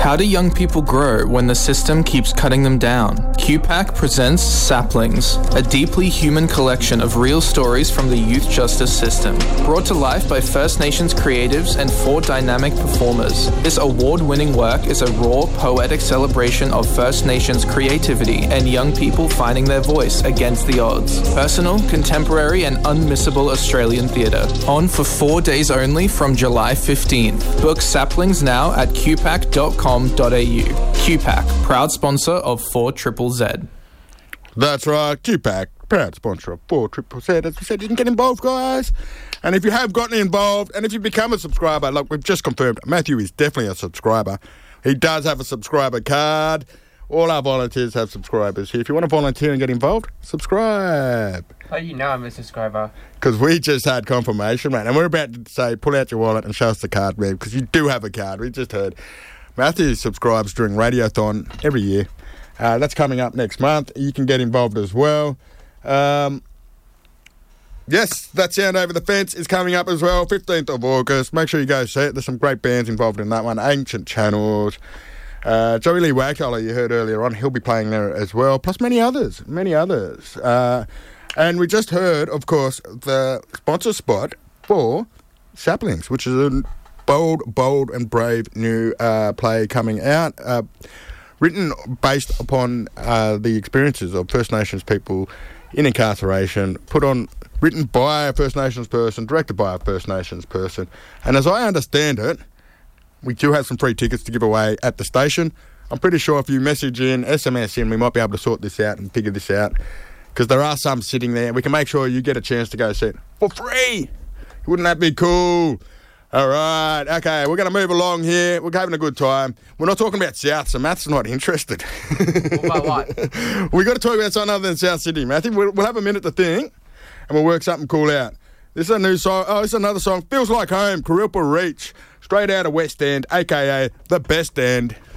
How do young people grow when the system keeps cutting them down? QPAC presents Saplings, a deeply human collection of real stories from the youth justice system, brought to life by First Nations creatives and 4 dynamic performers. This award-winning work is a raw, poetic celebration of First Nations creativity and young people finding their voice against the odds. Personal, contemporary and unmissable Australian theatre. On for 4 days only from July 15th. Book Saplings now at qpac.com. QPAC, proud sponsor of 4ZZZ. That's right, QPAC, proud sponsor of 4ZZZ. As we said, you can get involved, guys. And if you have gotten involved, and if you become a subscriber, like we've just confirmed, Matthew is definitely a subscriber. He does have a subscriber card. All our volunteers have subscribers here. If you want to volunteer and get involved, subscribe. How do you know I'm a subscriber? Because we just had confirmation, man. And we're about to say, pull out your wallet and show us the card, man, because you do have a card. We just heard. Matthew subscribes during Radiothon every year. That's coming up next month. You can get involved as well. Yes, that Sound Over the Fence is coming up as well, 15th of August. Make sure you go see it. There's some great bands involved in that one. Ancient Channels. Joey Lee Wagtaller, you heard earlier on, he'll be playing there as well, plus many others. And we just heard, of course, the sponsor spot for Saplings, which is a bold and brave new play coming out, written based upon the experiences of First Nations people in incarceration, written by a First Nations person, directed by a First Nations person. And as I understand it, we do have some free tickets to give away at the station. I'm pretty sure if you message in, SMS in, we might be able to sort this out and figure this out, because there are some sitting there. We can make sure you get a chance to go see it for free. Wouldn't that be cool? All right, okay, we're going to move along here. We're having a good time. We're not talking about South, so Matt's not interested. About what? We've got to talk about something other than South Sydney, Matthew. We'll have a minute to think, and we'll work something cool out. This is a new song. Oh, this is another song. Feels Like Home, Kurilpa Reach, straight out of West End, a.k.a. the best end.